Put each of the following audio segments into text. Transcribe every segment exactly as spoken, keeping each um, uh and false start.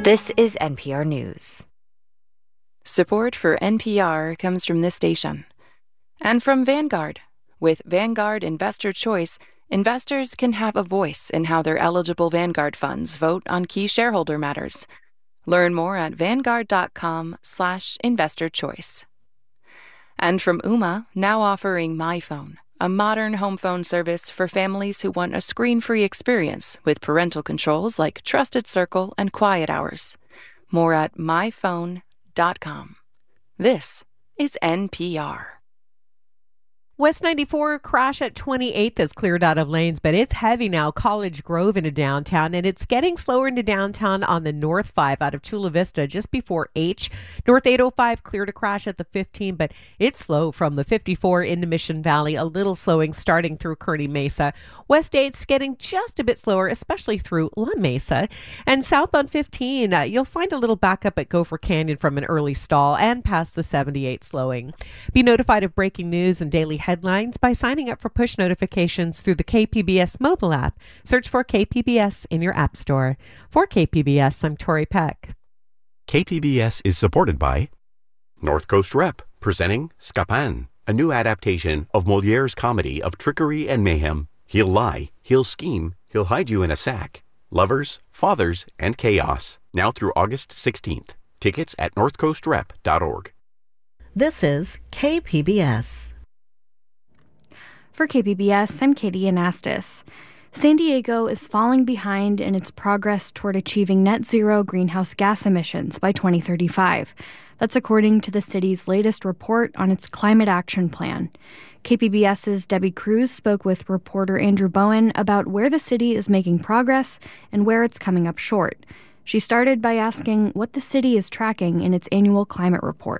This is N P R News. Support for N P R comes from this station and from Vanguard. With Vanguard Investor Choice, investors can have a voice in how their eligible Vanguard funds vote on key shareholder matters. Learn more at vanguard.com slash investor choice. And from Ooma, now offering MyPhone, a modern home phone service for families who want a screen-free experience with parental controls like Trusted Circle and Quiet Hours. More at my phone dot com. This is N P R. West ninety-four crash at twenty-eighth is cleared out of lanes, but it's heavy now. College Grove into downtown, and it's getting slower into downtown on the North five out of Chula Vista just before H. North eight oh five cleared a crash at the fifteen, but it's slow from the fifty-four into Mission Valley, a little slowing starting through Kearny Mesa. West eight's getting just a bit slower, especially through La Mesa. And southbound fifteen, uh, you'll find a little backup at Gopher Canyon from an early stall and past the seventy-eight slowing. Be notified of breaking news and daily headlines by signing up for push notifications through the K P B S mobile app. Search for K P B S in your app store. For K P B S, I'm Tori Peck. K P B S is supported by North Coast Rep, presenting Scapan, a new adaptation of Moliere's comedy of trickery and mayhem. He'll lie, he'll scheme, he'll hide you in a sack. Lovers, fathers, and chaos. Now through August sixteenth. Tickets at north coast rep dot org. This is K P B S. For K P B S, I'm Katie Anastas. San Diego is falling behind in its progress toward achieving net zero greenhouse gas emissions by twenty thirty-five. That's according to the city's latest report on its climate action plan. KPBS's Debbie Cruz spoke with reporter Andrew Bowen about where the city is making progress and where it's coming up short. She started by asking what the city is tracking in its annual climate report.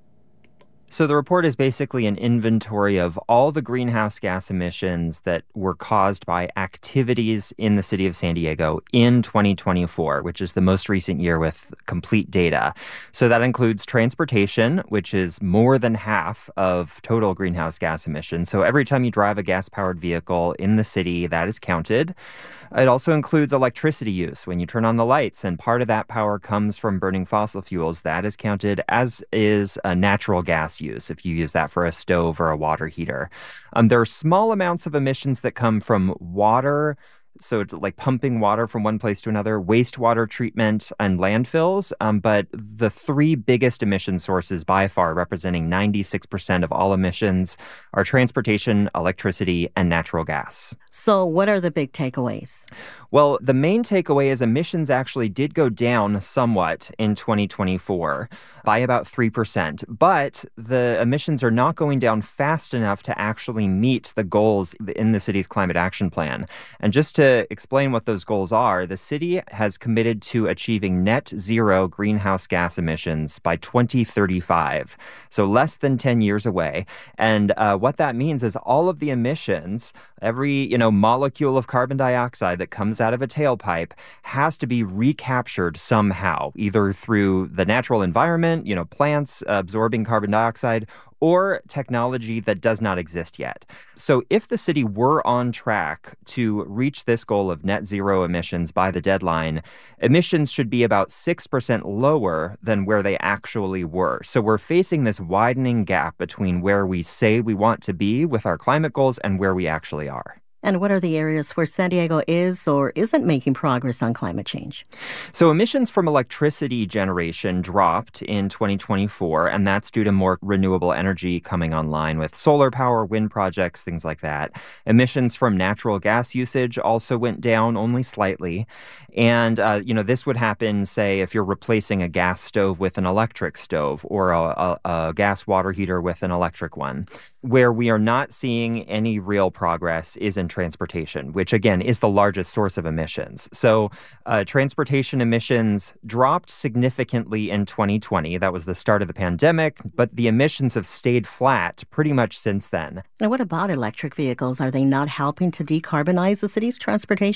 So the report is basically an inventory of all the greenhouse gas emissions that were caused by activities in the city of San Diego in twenty twenty-four, which is the most recent year with complete data. So that includes transportation, which is more than half of total greenhouse gas emissions. So every time you drive a gas-powered vehicle in the city, that is counted. It also includes electricity use when you turn on the lights, and part of that power comes from burning fossil fuels. That is counted, as is a natural gas use if you use that for a stove or a water heater. Um, there are small amounts of emissions that come from water, so it's like pumping water from one place to another, wastewater treatment, and landfills. Um, but the three biggest emission sources by far, representing ninety-six percent of all emissions, are transportation, electricity, and natural gas. So what are the big takeaways? Well, the main takeaway is emissions actually did go down somewhat in twenty twenty-four by about three percent. But the emissions are not going down fast enough to actually meet the goals in the city's climate action plan. And just to explain what those goals are, the city has committed to achieving net zero greenhouse gas emissions by twenty thirty-five, so less than ten years away. And uh, what that means is all of the emissions, every you know molecule of carbon dioxide that comes out of a tailpipe has to be recaptured somehow, either through the natural environment, you know, plants absorbing carbon dioxide, or technology that does not exist yet. So if the city were on track to reach this goal of net zero emissions by the deadline, emissions should be about six percent lower than where they actually were. So we're facing this widening gap between where we say we want to be with our climate goals and where we actually are. And what are the areas where San Diego is or isn't making progress on climate change? So emissions from electricity generation dropped in twenty twenty-four, and that's due to more renewable energy coming online with solar power, wind projects, things like that. Emissions from natural gas usage also went down only slightly. And, uh, you know, this would happen, say, if you're replacing a gas stove with an electric stove or a, a, a gas water heater with an electric one. Where we are not seeing any real progress is in transportation, which, again, is the largest source of emissions. So uh, transportation emissions dropped significantly in twenty twenty. That was the start of the pandemic, but the emissions have stayed flat pretty much since then. Now, what about electric vehicles? Are they not helping to decarbonize the city's transportation?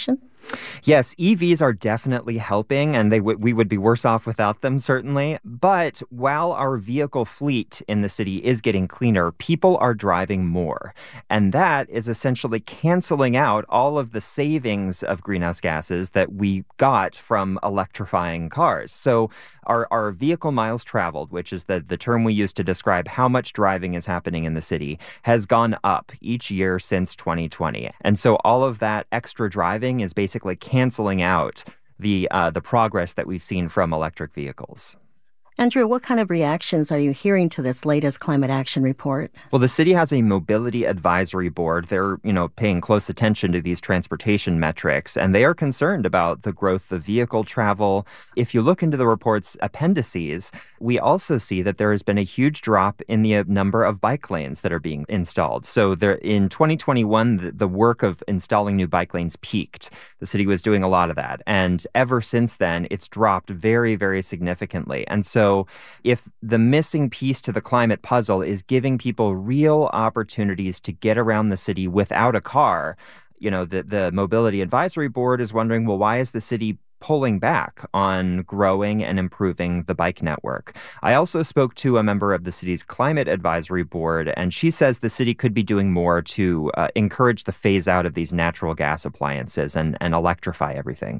Yes, E Vs are definitely helping, and they w- we would be worse off without them, certainly. But while our vehicle fleet in the city is getting cleaner, people are driving more. And that is essentially canceling out all of the savings of greenhouse gases that we got from electrifying cars. So our, our vehicle miles traveled, which is the, the term we use to describe how much driving is happening in the city, has gone up each year since twenty twenty. And so all of that extra driving is basically canceling out the uh, the progress that we've seen from electric vehicles. Andrew, what kind of reactions are you hearing to this latest climate action report? Well, the city has a mobility advisory board. They're, you know, paying close attention to these transportation metrics, and they are concerned about the growth of vehicle travel. If you look into the report's appendices, we also see that there has been a huge drop in the number of bike lanes that are being installed. So there, in twenty twenty-one, the, the work of installing new bike lanes peaked. The city was doing a lot of that. And ever since then, it's dropped very, very significantly. And so So if the missing piece to the climate puzzle is giving people real opportunities to get around the city without a car, you know, the, the Mobility Advisory Board is wondering, well, why is the city pulling back on growing and improving the bike network? I also spoke to a member of the city's Climate Advisory Board, and she says the city could be doing more to uh, encourage the phase out of these natural gas appliances and, and electrify everything.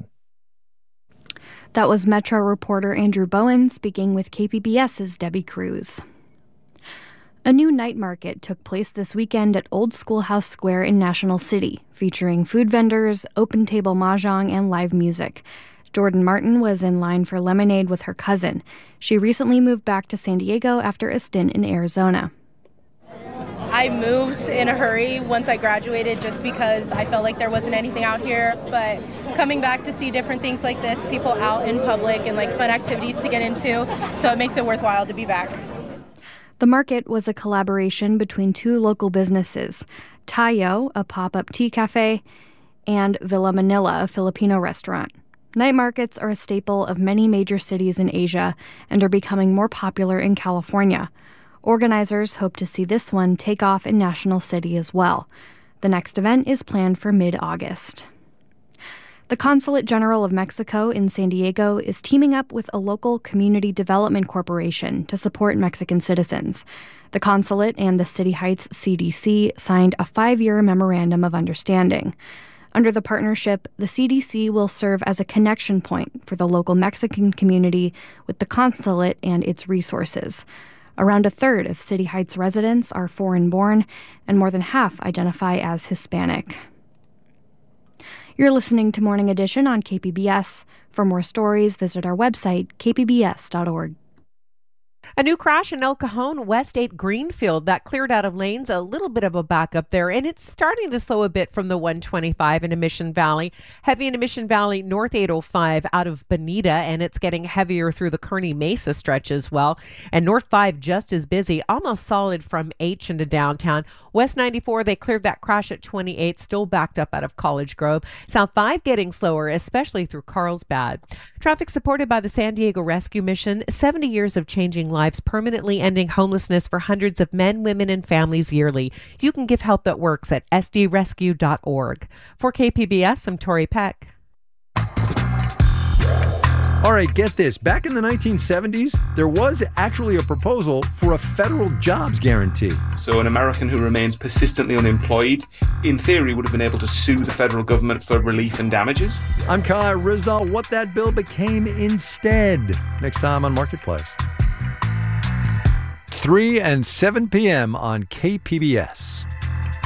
That was Metro reporter Andrew Bowen speaking with K P B S's Debbie Cruz. A new night market took place this weekend at Old Schoolhouse Square in National City, featuring food vendors, open-table mahjong, and live music. Jordan Martin was in line for lemonade with her cousin. She recently moved back to San Diego after a stint in Arizona. I moved in a hurry once I graduated just because I felt like there wasn't anything out here. But coming back to see different things like this, people out in public and like fun activities to get into, so it makes it worthwhile to be back. The market was a collaboration between two local businesses, Tayo, a pop-up tea cafe, and Villa Manila, a Filipino restaurant. Night markets are a staple of many major cities in Asia and are becoming more popular in California. Organizers hope to see this one take off in National City as well. The next event is planned for mid-August. The Consulate General of Mexico in San Diego is teaming up with a local community development corporation to support Mexican citizens. The consulate and the City Heights C D C signed a five-year memorandum of understanding. Under the partnership, the C D C will serve as a connection point for the local Mexican community with the consulate and its resources. Around a third of City Heights residents are foreign-born, and more than half identify as Hispanic. You're listening to Morning Edition on K P B S. For more stories, visit our website, k p b s dot org. A new crash in El Cajon, West eight Greenfield, that cleared out of lanes, a little bit of a backup there, and it's starting to slow a bit from the one twenty-five in Mission Valley. Heavy in Mission Valley, North eight oh five out of Bonita, and it's getting heavier through the Kearney Mesa stretch as well. And North five just as busy, almost solid from H into downtown. West ninety-four, they cleared that crash at twenty-eight, still backed up out of College Grove. South five getting slower, especially through Carlsbad. Traffic supported by the San Diego Rescue Mission, seventy years of changing lives, permanently ending homelessness for hundreds of men, women, and families yearly. You can give help that works at s d rescue dot org. For K P B S, I'm Tori Peck. All right, get this. Back in the nineteen seventies, there was actually a proposal for a federal jobs guarantee. So an American who remains persistently unemployed, in theory, would have been able to sue the federal government for relief and damages. I'm Kyle Rizdal. What that bill became instead. Next time on Marketplace. three and seven p.m. on K P B S.